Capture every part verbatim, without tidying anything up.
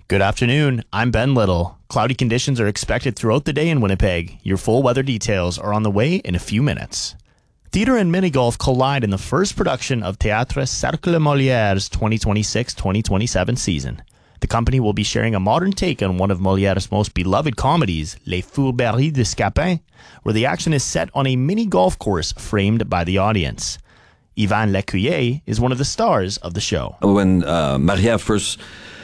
Good afternoon. I'm Ben Little. Cloudy conditions are expected throughout the day in Winnipeg. Your full weather details are on the way in a few minutes. Theatre and mini golf collide in the first production of Théâtre Cercle Molière's twenty twenty-six twenty twenty-seven season. The company will be sharing a modern take on one of Molière's most beloved comedies, Les Fourberies de Scapin, where the action is set on a mini golf course framed by the audience. Yvan Lecuyer is one of the stars of the show. When uh, Maria first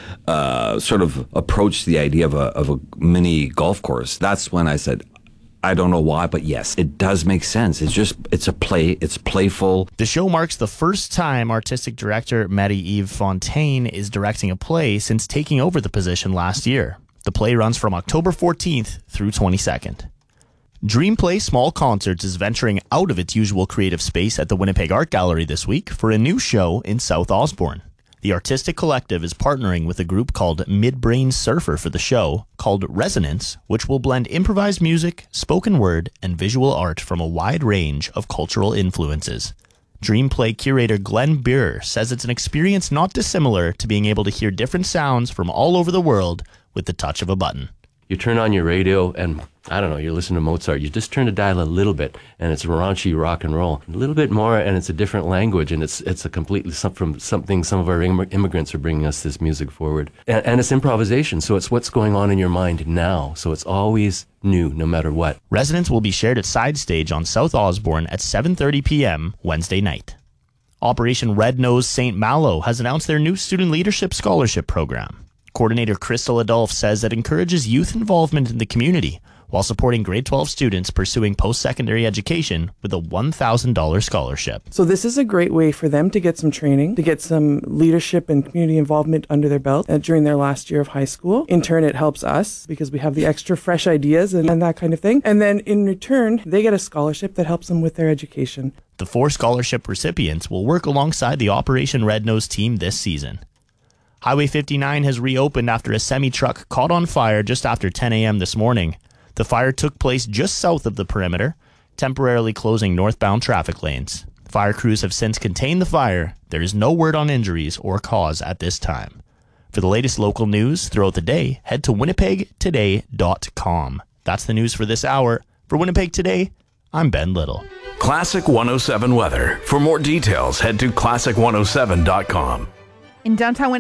uh, sort of approached the idea of a, of a mini golf course, that's when I said, I don't know why, but yes, it does make sense. It's just, it's a play, it's playful. The show marks the first time artistic director Marie-Eve Fontaine is directing a play since taking over the position last year. The play runs from October fourteenth through twenty-second. Dream Play Small Concerts is venturing out of its usual creative space at the Winnipeg Art Gallery this week for a new show in South Osborne. The artistic collective is partnering with a group called Midbrain Surfer for the show, called Resonance, which will blend improvised music, spoken word, and visual art from a wide range of cultural influences. Dream Play curator Glenn Beer says it's an experience not dissimilar to being able to hear different sounds from all over the world with the touch of a button. You turn on your radio and, I don't know, you're listening to Mozart. You just turn the dial a little bit and it's raunchy rock and roll. A little bit more and it's a different language and it's it's a completely some, from something some of our Im- immigrants are bringing us this music forward. And, and it's improvisation, so it's what's going on in your mind now. So it's always new, no matter what. Resonance will be shared at Side Stage on South Osborne at seven thirty p.m. Wednesday night. Operation Red Nose Saint Malo has announced their new Student Leadership Scholarship Program. Coordinator Crystal Adolphe says it encourages youth involvement in the community while supporting grade twelve students pursuing post-secondary education with a one thousand dollars scholarship. So this is a great way for them to get some training, to get some leadership and community involvement under their belt uh, during their last year of high school. In turn, it helps us because we have the extra fresh ideas and, and that kind of thing. And then in return, they get a scholarship that helps them with their education. The four scholarship recipients will work alongside the Operation Red Nose team this season. Highway fifty-nine has reopened after a semi-truck caught on fire just after ten a.m. this morning. The fire took place just south of the perimeter, temporarily closing northbound traffic lanes. Fire crews have since contained the fire. There is no word on injuries or cause at this time. For the latest local news throughout the day, head to winnipeg today dot com. That's the news for this hour. For Winnipeg Today, I'm Ben Little. Classic one oh seven weather. For more details, head to classic one oh seven dot com. In downtown Winnipeg,